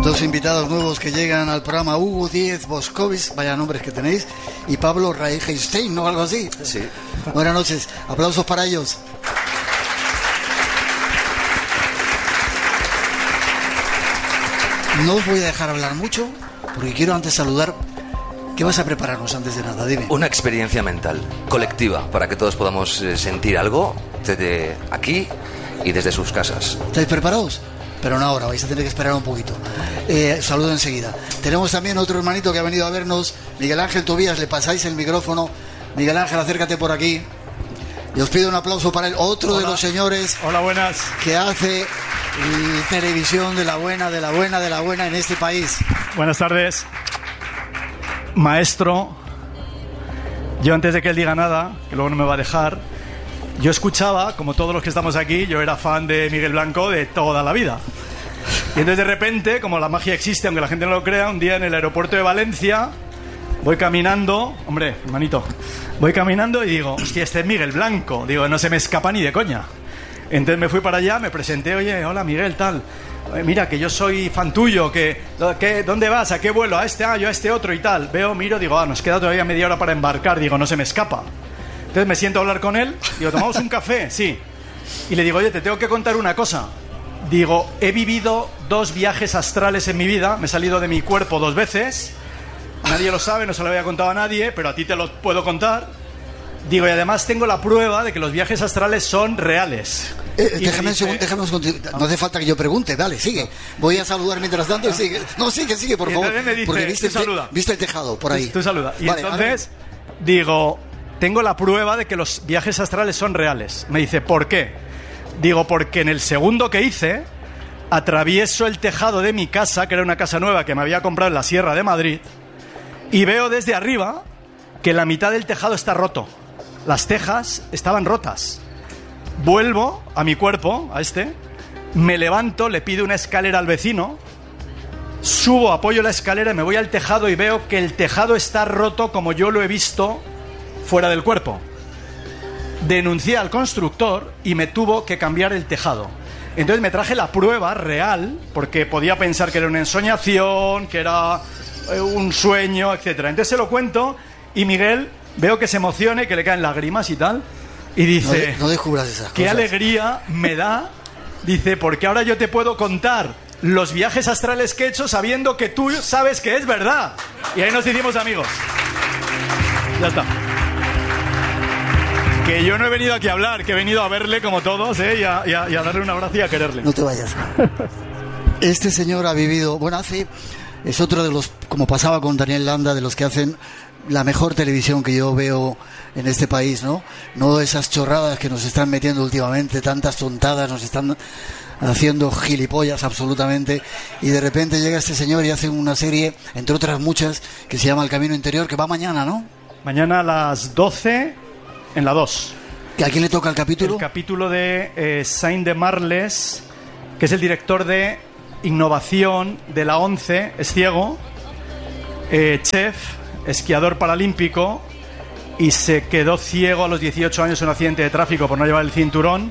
Dos invitados nuevos que llegan al programa, Hugo Díez Boscovis, vaya nombres que tenéis, y Pablo Reichenstein, ¿no? Algo así. Sí. Buenas noches, aplausos para ellos. No os voy a dejar hablar mucho, porque quiero antes saludar. ¿Qué vas a prepararnos antes de nada? Dime. Una experiencia mental, colectiva, para que todos podamos sentir algo desde aquí y desde sus casas. ¿Estáis preparados? Pero no ahora, vais a tener que esperar un poquito. Saludo enseguida. Tenemos también otro hermanito que ha venido a vernos, Miguel Ángel Tobías. Le pasáis el micrófono. Miguel Ángel, acércate por aquí. Y os pido un aplauso para él. Otro de los señores. Hola, buenas. Que hace televisión de la buena en este país. Buenas tardes. Maestro, yo antes de que él diga nada, que luego no me va a dejar, yo escuchaba, como todos los que estamos aquí, yo era fan de Miguel Blanco de toda la vida. Y entonces de repente, como la magia existe, aunque la gente no lo crea, un día en el aeropuerto de Valencia, voy caminando, hombre, hermanito, voy caminando y digo, hostia, este es Miguel Blanco. Digo, no se me escapa ni de coña. Entonces me fui para allá, me presenté, oye, hola Miguel, tal. Mira, que yo soy fan tuyo, ¿dónde vas? ¿A qué vuelo? Yo a este otro y tal. Veo, miro, digo, nos queda todavía media hora para embarcar. Digo, no se me escapa. Entonces me siento a hablar con él. Digo, ¿tomamos un café? Sí. Y le digo, oye, te tengo que contar una cosa. Digo, he vivido 2 viajes astrales en mi vida. Me he salido de mi cuerpo 2 veces. Nadie lo sabe, no se lo había contado a nadie, pero a ti te lo puedo contar. Digo, y además tengo la prueba de que los viajes astrales son reales. Déjame un segundo, no hace falta que yo pregunte, dale, sigue. Voy a saludar mientras tanto y sigue. No, sigue, por favor. Me dice, porque viste el tejado por ahí. Tú saluda. Y vale, entonces digo, tengo la prueba de que los viajes astrales son reales. Me dice, ¿por qué? Digo, porque en el segundo que hice, atravieso el tejado de mi casa, que era una casa nueva que me había comprado en la Sierra de Madrid, y veo desde arriba que la mitad del tejado está roto. Las tejas estaban rotas. Vuelvo a mi cuerpo, me levanto, le pido una escalera al vecino, subo, apoyo la escalera y me voy al tejado y veo que el tejado está roto como yo lo he visto fuera del cuerpo. Denuncié al constructor y me tuvo que cambiar el tejado. Entonces me traje la prueba real, porque podía pensar que era una ensoñación, que era un sueño, etcétera. Entonces se lo cuento y Miguel, veo que se emociona y que le caen lágrimas y tal. Y dice, no descubras esas cosas. Qué alegría me da. Dice, porque ahora yo te puedo contar los viajes astrales que he hecho sabiendo que tú sabes que es verdad. Y ahí nos hicimos amigos. Ya está. Que yo no he venido aquí a hablar, que he venido a verle como todos, y a darle un abrazo y a quererle. No te vayas. Este señor ha vivido, es otro de los, como pasaba con Daniel Landa, de los que hacen la mejor televisión que yo veo en este país, ¿no? No esas chorradas que nos están metiendo últimamente, tantas tontadas, nos están haciendo gilipollas absolutamente, y de repente llega este señor y hace una serie, entre otras muchas, que se llama El Camino Interior, que va mañana, ¿no? Mañana a las 12 en la 2. ¿A quién le toca el capítulo? El capítulo de Saint de Marles, que es el director de innovación de la ONCE, es ciego, chef, esquiador paralímpico, y se quedó ciego a los 18 años en un accidente de tráfico por no llevar el cinturón.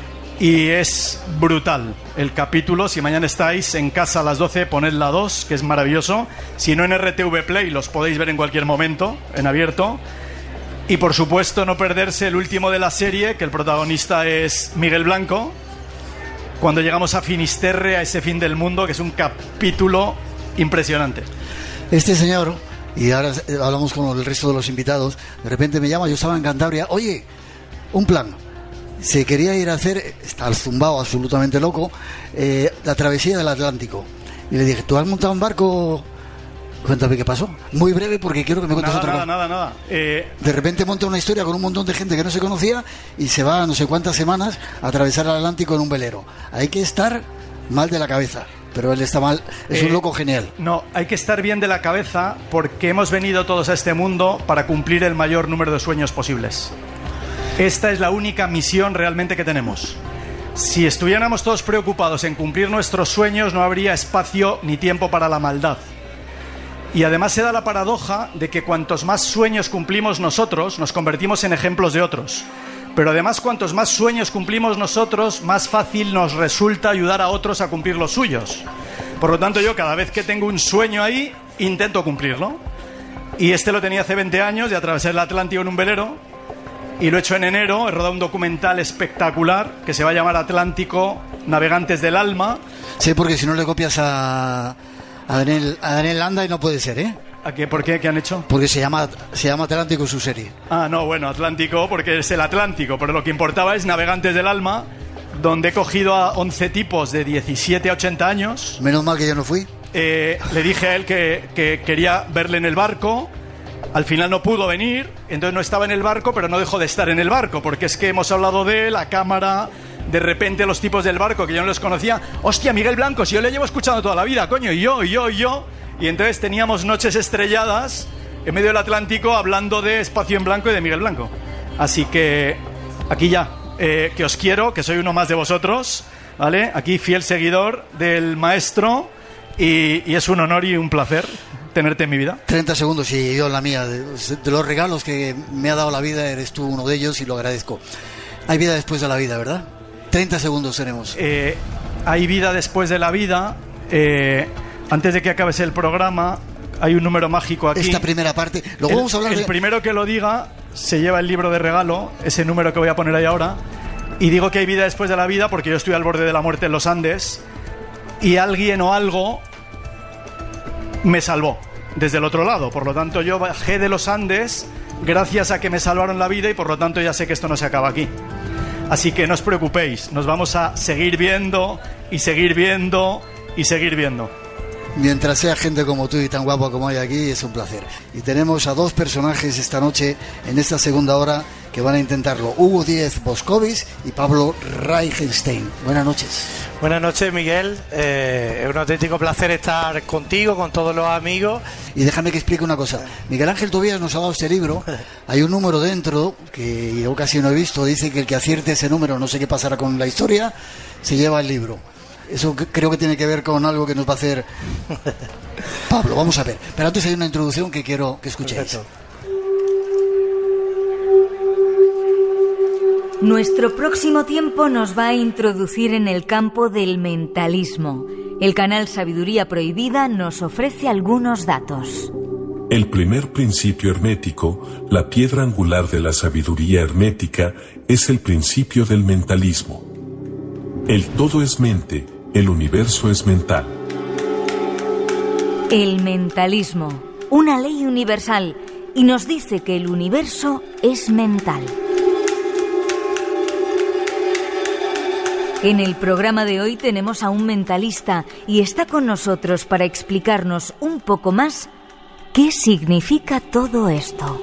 Y es brutal el capítulo. Si mañana estáis en casa a las 12, poned la 2, que es maravilloso. Si no, en RTV Play los podéis ver en cualquier momento, en abierto. Y por supuesto no perderse el último de la serie, que el protagonista es Miguel Blanco, cuando llegamos a Finisterre, a ese fin del mundo, que es un capítulo impresionante. Este señor, y ahora hablamos con el resto de los invitados, de repente me llama, yo estaba en Cantabria, oye, un plan. Se quería ir a hacer, está zumbado, absolutamente loco, la travesía del Atlántico. Y le dije, ¿tú has montado un barco? Cuéntame qué pasó. Muy breve, porque quiero que me cuentes otra cosa. Nada. De repente monta una historia con un montón de gente que no se conocía y se va no sé cuántas semanas a atravesar el Atlántico en un velero. Hay que estar mal de la cabeza. Pero él está mal, es un loco genial. No, hay que estar bien de la cabeza, porque hemos venido todos a este mundo para cumplir el mayor número de sueños posibles. Esta es la única misión realmente que tenemos. Si estuviéramos todos preocupados en cumplir nuestros sueños, no habría espacio ni tiempo para la maldad. Y además se da la paradoja de que cuantos más sueños cumplimos nosotros, nos convertimos en ejemplos de otros. Pero además, cuantos más sueños cumplimos nosotros, más fácil nos resulta ayudar a otros a cumplir los suyos. Por lo tanto, yo cada vez que tengo un sueño ahí, intento cumplirlo. Y este lo tenía hace 20 años, de atravesar el Atlántico en un velero. Y lo he hecho en enero, he rodado un documental espectacular que se va a llamar Atlántico, Navegantes del Alma. Sí, porque si no le copias a Daniel Landa y no puede ser, ¿eh? ¿A qué? ¿Por qué? ¿Qué han hecho? Porque se llama Atlántico su serie. Ah, no, bueno, Atlántico, porque es el Atlántico, pero lo que importaba es Navegantes del Alma, donde he cogido a 11 tipos de 17 a 80 años. Menos mal que yo no fui. Le dije a él que quería verle en el barco. Al final no pudo venir, entonces no estaba en el barco, pero no dejó de estar en el barco, porque es que hemos hablado de la cámara, de repente los tipos del barco que yo no los conocía. Hostia, Miguel Blanco, si yo le llevo escuchando toda la vida, coño, y yo. Y entonces teníamos noches estrelladas en medio del Atlántico hablando de Espacio en Blanco y de Miguel Blanco. Así que aquí ya, que os quiero, que soy uno más de vosotros, ¿vale? Aquí fiel seguidor del maestro y es un honor y un placer tenerte en mi vida. 30 segundos y yo en la mía. De los regalos que me ha dado la vida, eres tú uno de ellos y lo agradezco. Hay vida después de la vida, ¿verdad? 30 segundos tenemos. Hay vida después de la vida. Antes de que acabes el programa, hay un número mágico aquí. Esta primera parte. Luego vamos a hablar el primero que lo diga se lleva el libro de regalo, ese número que voy a poner ahí ahora. Y digo que hay vida después de la vida porque yo estoy al borde de la muerte en los Andes y alguien o algo me salvó desde el otro lado. Por lo tanto, yo bajé de los Andes gracias a que me salvaron la vida y por lo tanto ya sé que esto no se acaba aquí. Así que no os preocupéis, nos vamos a seguir viendo y seguir viendo y seguir viendo. Mientras sea gente como tú y tan guapo como hay aquí, es un placer. Y tenemos a dos personajes esta noche, en esta segunda hora, que van a intentarlo. Hugo Díez Boscovis y Pablo Reichenstein. Buenas noches. Buenas noches, Miguel. Es un auténtico placer estar contigo, con todos los amigos. Y déjame que explique una cosa. Miguel Ángel Tobías nos ha dado este libro. Hay un número dentro, que yo casi no he visto. Dice que el que acierte ese número, no sé qué pasará con la historia, se lleva el libro. Eso creo que tiene que ver con algo que nos va a hacer Pablo. Vamos a ver. Pero antes hay una introducción que quiero que escuchéis. Perfecto. Nuestro próximo tiempo nos va a introducir en el campo del mentalismo. El canal Sabiduría Prohibida nos ofrece algunos datos. El primer principio hermético, la piedra angular de la sabiduría hermética, es el principio del mentalismo. El todo es mente, el universo es mental. El mentalismo, una ley universal, y nos dice que el universo es mental. En el programa de hoy tenemos a un mentalista y está con nosotros para explicarnos un poco más qué significa todo esto.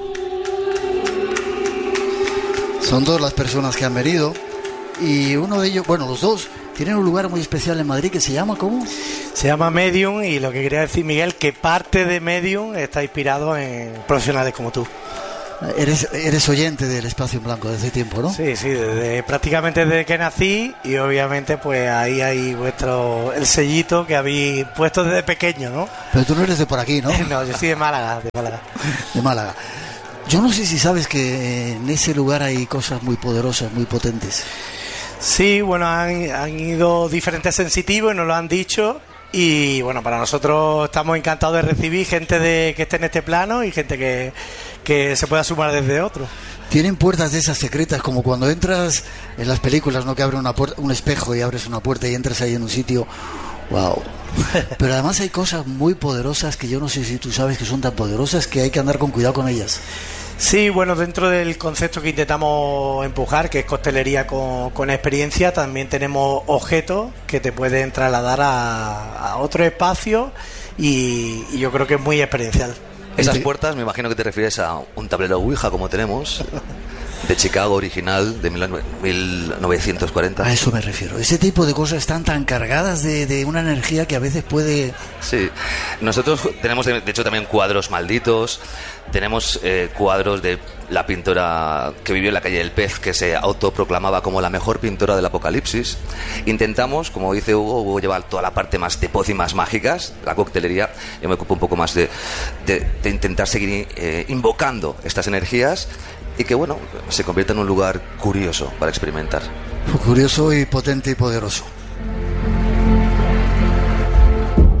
Son todas las personas que han venido y uno de ellos, bueno, los dos, tienen un lugar muy especial en Madrid que se llama, ¿cómo? Se llama Medium y lo que quería decir, Miguel, que parte de Medium está inspirado en profesionales como tú. Eres oyente del Espacio en Blanco desde tiempo, ¿no? Sí, prácticamente desde que nací y obviamente pues ahí hay el sellito que habéis puesto desde pequeño, ¿no? Pero tú no eres de por aquí, ¿no? No, yo soy de Málaga. De Málaga. Yo no sé si sabes que en ese lugar hay cosas muy poderosas, muy potentes. Sí, bueno, han ido diferentes sensitivos y nos lo han dicho. Y bueno, para nosotros estamos encantados de recibir gente que esté en este plano y gente que se pueda sumar desde otro. Tienen puertas de esas secretas, como cuando entras en las películas, ¿no? Que abre un espejo y abres una puerta y entras ahí en un sitio. ¡Wow! Pero además hay cosas muy poderosas que yo no sé si tú sabes que son tan poderosas que hay que andar con cuidado con ellas. Sí, bueno, dentro del concepto que intentamos empujar, que es costelería con experiencia, también tenemos objetos que te pueden trasladar a otro espacio y yo creo que es muy experiencial. Esas puertas, me imagino que te refieres a un tablero Ouija como tenemos, de Chicago, original, de 1940. A eso me refiero. Ese tipo de cosas están tan cargadas de una energía que a veces puede... Sí, nosotros tenemos de hecho también cuadros malditos. Tenemos cuadros de la pintora que vivió en la calle del Pez, que se autoproclamaba como la mejor pintora del apocalipsis. Intentamos, como dice Hugo lleva toda la parte más de pócimas mágicas, la coctelería. Yo me ocupo un poco más de intentar seguir invocando estas energías y que, bueno, se convierta en un lugar curioso para experimentar. Curioso y potente y poderoso.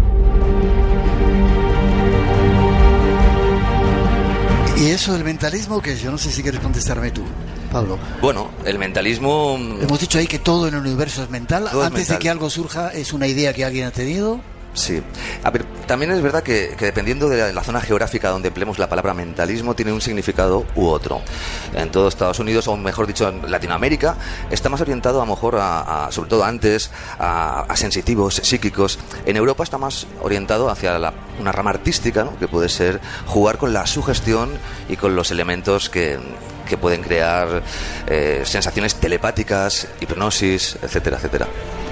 eso del mentalismo, que yo no sé si quieres contestarme tú, Pablo. Bueno, el mentalismo... Hemos dicho ahí que todo en el universo es mental. Todo es Antes mental. de que algo surja, es una idea que alguien ha tenido. Sí. A ver, también es verdad que dependiendo de la zona geográfica donde empleemos la palabra mentalismo, tiene un significado u otro. En todo Estados Unidos, o mejor dicho, en Latinoamérica, está más orientado a lo mejor, sobre todo antes, a sensitivos, psíquicos. En Europa está más orientado hacia una rama artística, ¿no? Que puede ser jugar con la sugestión y con los elementos que pueden crear sensaciones telepáticas, hipnosis, etcétera, etcétera.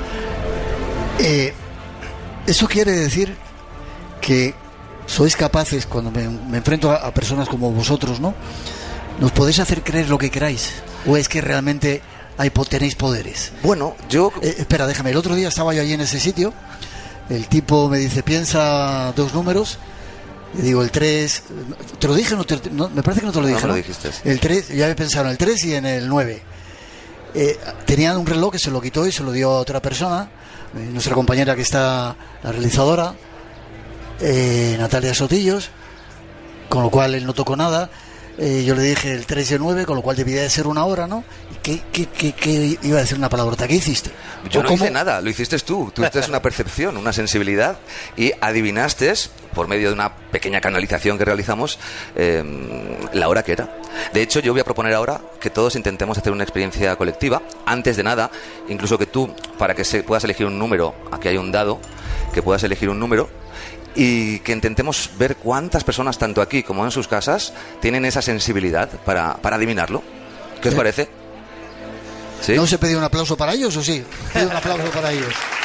Eso quiere decir que sois capaces, cuando me enfrento a personas como vosotros, ¿no? ¿Nos podéis hacer creer lo que queráis? ¿O es que realmente tenéis poderes? Bueno, yo... espera, déjame. El otro día estaba yo allí en ese sitio. El tipo me dice, piensa 2 números. Le digo, el 3... ¿Te lo dije? No, me parece que no te lo dije, No, ¿no? me lo dijiste. El 3, ya había pensado en el 3 y en el 9. Tenían un reloj que se lo quitó y se lo dio a otra persona. Nuestra compañera que está, la realizadora, Natalia Sotillos, con lo cual él no tocó nada. Yo le dije el 3 y el 9, con lo cual debía de ser 1 hora, ¿no? ¿Qué iba a decir una palabrota? ¿Qué hiciste? Yo no hice nada, lo hiciste tú. Tuviste una percepción, una sensibilidad y adivinaste, por medio de una pequeña canalización que realizamos, la hora que era. De hecho, yo voy a proponer ahora que todos intentemos hacer una experiencia colectiva. Antes de nada, incluso que tú, para que puedas elegir un número, aquí hay un dado, que puedas elegir un número, y que intentemos ver cuántas personas, tanto aquí como en sus casas, tienen esa sensibilidad para adivinarlo. ¿Qué os parece? ¿Sí? ¿No se pidió un aplauso para ellos o sí? ¿Pidió un aplauso para ellos?